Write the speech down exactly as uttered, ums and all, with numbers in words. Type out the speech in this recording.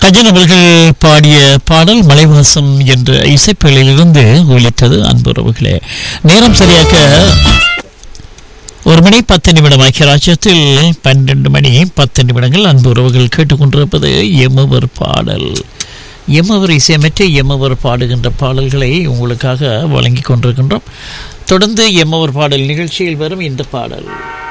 கஜன் அவர்கள் பாடிய பாடல் மலைவாசம் என்ற இசைப்பேழையிலிருந்து ஒலித்தது. அன்புறவுகளே, நேரம் சரியாக ஒரு மணி பத்து நிமிடம் ஆகிய ராஜ்யத்தில் பன்னிரண்டு மணி பத்து நிமிடங்கள். அன்பு உறவுகள் கேட்டுக்கொண்டிருப்பது எம்மவர் பாடல். எம்மவர் இசையமைத்து எம்மவர் பாடுகின்ற பாடல்களை உங்களுக்காக வழங்கி கொண்டிருக்கின்றோம். தொடர்ந்து எம்மவர் பாடல் நிகழ்ச்சியில் வரும் இந்த பாடல்.